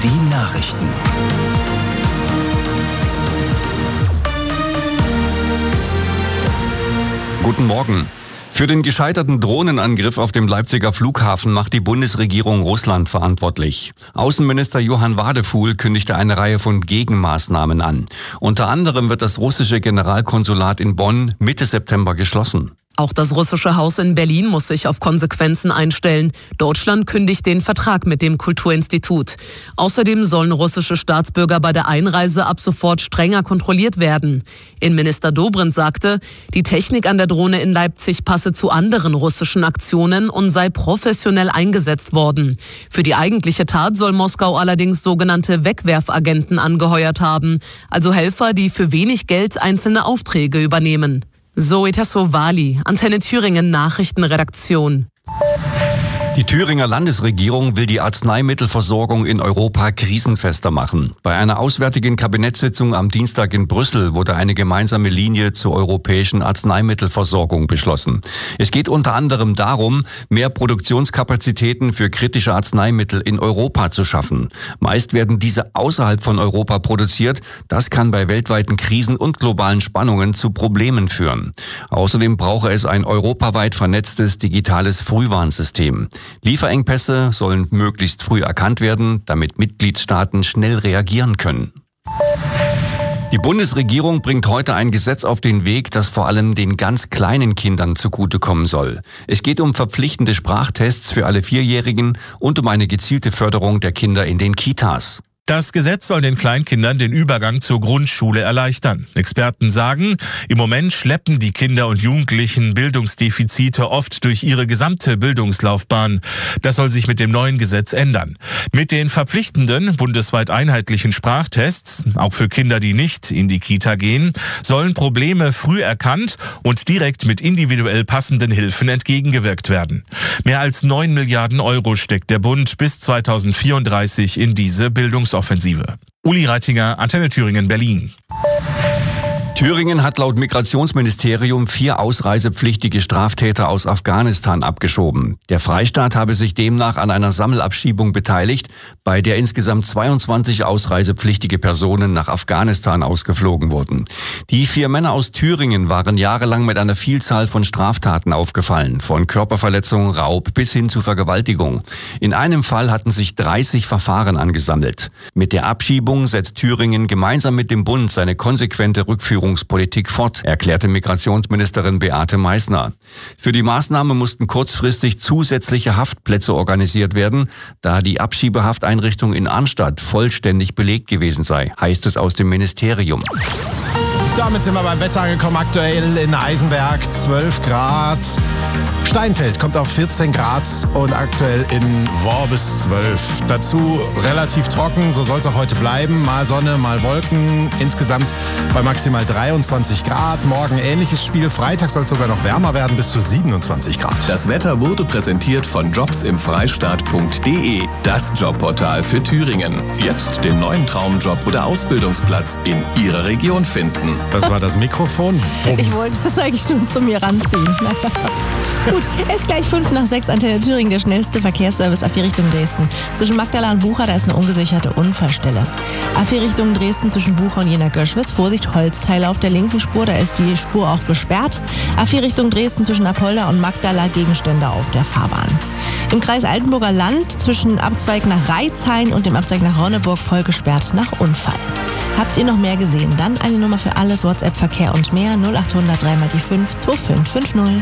Die Nachrichten. Guten Morgen. Für den gescheiterten Drohnenangriff auf dem Leipziger Flughafen macht die Bundesregierung Russland verantwortlich. Außenminister Johann Wadefuhl kündigte eine Reihe von Gegenmaßnahmen an. Unter anderem wird das russische Generalkonsulat in Bonn Mitte September geschlossen. Auch das russische Haus in Berlin muss sich auf Konsequenzen einstellen. Deutschland kündigt den Vertrag mit dem Kulturinstitut. Außerdem sollen russische Staatsbürger bei der Einreise ab sofort strenger kontrolliert werden. Innenminister Dobrindt sagte, die Technik an der Drohne in Leipzig passe zu anderen russischen Aktionen und sei professionell eingesetzt worden. Für die eigentliche Tat soll Moskau allerdings sogenannte Wegwerfagenten angeheuert haben, also Helfer, die für wenig Geld einzelne Aufträge übernehmen. Zoe Tassovali, Antenne Thüringen Nachrichtenredaktion. Die Thüringer Landesregierung will die Arzneimittelversorgung in Europa krisenfester machen. Bei einer auswärtigen Kabinettssitzung am Dienstag in Brüssel wurde eine gemeinsame Linie zur europäischen Arzneimittelversorgung beschlossen. Es geht unter anderem darum, mehr Produktionskapazitäten für kritische Arzneimittel in Europa zu schaffen. Meist werden diese außerhalb von Europa produziert. Das kann bei weltweiten Krisen und globalen Spannungen zu Problemen führen. Außerdem brauche es ein europaweit vernetztes digitales Frühwarnsystem. Lieferengpässe sollen möglichst früh erkannt werden, damit Mitgliedstaaten schnell reagieren können. Die Bundesregierung bringt heute ein Gesetz auf den Weg, das vor allem den ganz kleinen Kindern zugutekommen soll. Es geht um verpflichtende Sprachtests für alle Vierjährigen und um eine gezielte Förderung der Kinder in den Kitas. Das Gesetz soll den Kleinkindern den Übergang zur Grundschule erleichtern. Experten sagen, im Moment schleppen die Kinder und Jugendlichen Bildungsdefizite oft durch ihre gesamte Bildungslaufbahn. Das soll sich mit dem neuen Gesetz ändern. Mit den verpflichtenden, bundesweit einheitlichen Sprachtests, auch für Kinder, die nicht in die Kita gehen, sollen Probleme früh erkannt und direkt mit individuell passenden Hilfen entgegengewirkt werden. Mehr als 9 Milliarden Euro steckt der Bund bis 2034 in diese Bildungsoffensive. Uli Reitinger, Antenne Thüringen, Berlin. Thüringen hat laut Migrationsministerium 4 ausreisepflichtige Straftäter aus Afghanistan abgeschoben. Der Freistaat habe sich demnach an einer Sammelabschiebung beteiligt, bei der insgesamt 22 ausreisepflichtige Personen nach Afghanistan ausgeflogen wurden. Die 4 Männer aus Thüringen waren jahrelang mit einer Vielzahl von Straftaten aufgefallen, von Körperverletzung, Raub bis hin zu Vergewaltigung. In einem Fall hatten sich 30 Verfahren angesammelt. Mit der Abschiebung setzt Thüringen gemeinsam mit dem Bund seine konsequente Rückführungspolitik fort, erklärte Migrationsministerin Beate Meißner. Für die Maßnahme mussten kurzfristig zusätzliche Haftplätze organisiert werden, da die Abschiebehafteinrichtung in Arnstadt vollständig belegt gewesen sei, heißt es aus dem Ministerium. Damit sind wir beim Wetter angekommen. Aktuell in Eisenberg 12 Grad. Steinfeld kommt auf 14 Grad und aktuell in Worbis 12. Dazu relativ trocken, so soll es auch heute bleiben. Mal Sonne, mal Wolken. Insgesamt bei maximal 23 Grad. Morgen ähnliches Spiel. Freitag soll es sogar noch wärmer werden, bis zu 27 Grad. Das Wetter wurde präsentiert von jobsimfreistaat.de, das Jobportal für Thüringen. Jetzt den neuen Traumjob oder Ausbildungsplatz in Ihrer Region finden. Das war das Mikrofon. Bums. Ich wollte das eigentlich schon zu mir ranziehen. Gut, es ist gleich 5:05, Antenne Thüringen, der schnellste Verkehrsservice A4 Richtung Dresden. Zwischen Magdala und Bucha, da ist eine ungesicherte Unfallstelle. A4 Richtung Dresden zwischen Bucha und Jena-Göschwitz. Vorsicht, Holzteile auf der linken Spur, da ist die Spur auch gesperrt. A4 Richtung Dresden zwischen Apolda und Magdala, Gegenstände auf der Fahrbahn. Im Kreis Altenburger Land zwischen Abzweig nach Reitzhain und dem Abzweig nach Ronneburg voll gesperrt nach Unfall. Habt ihr noch mehr gesehen? Dann eine Nummer für alles, WhatsApp, Verkehr und mehr, 0800 3x5 2550.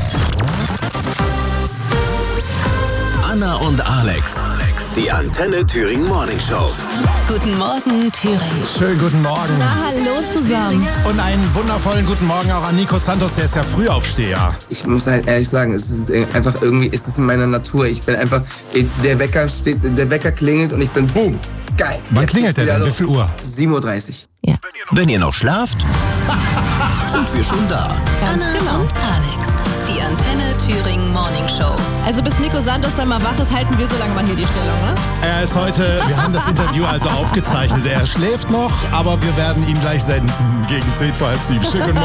Anna und Alex, die Antenne Thüringen Morning Show. Guten Morgen, Thüringen. Schönen guten Morgen. Na, hallo zusammen. Und einen wundervollen guten Morgen auch an Nico Santos, der ist ja Frühaufsteher. Ich muss halt ehrlich sagen, es ist einfach irgendwie, ist es in meiner Natur. Ich bin einfach, der Wecker klingelt und ich bin boom. Geil. Wann klingelt der denn? Wie viel Uhr? 7:30 Uhr. Ja. Wenn ihr noch schlaft, sind wir schon da. Ganz Anna genau. und Alex, die Antenne Thüringen Morning Show. Also bis Nico Santos dann mal wach ist, halten wir so lange mal hier die Stellung, ne? Er ist heute, wir haben das Interview also aufgezeichnet. Er schläft noch, aber wir werden ihn gleich senden gegen 7:10. Schönen guten Morgen.